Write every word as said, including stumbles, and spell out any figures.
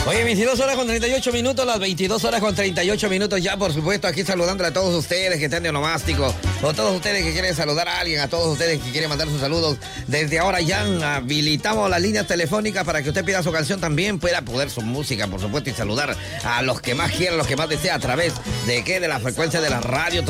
Oye, veintidós horas con treinta y ocho minutos, las veintidós horas con treinta y ocho minutos ya, por supuesto, aquí saludándole a todos ustedes que están de onomástico, o todos ustedes que quieren saludar a alguien, a todos ustedes que quieren mandar sus saludos. Desde ahora ya habilitamos las líneas telefónicas para que usted pida su canción también, pueda poder su música, por supuesto, y saludar a los que más quieran, los que más desea, a través de qué, de la frecuencia de la radio.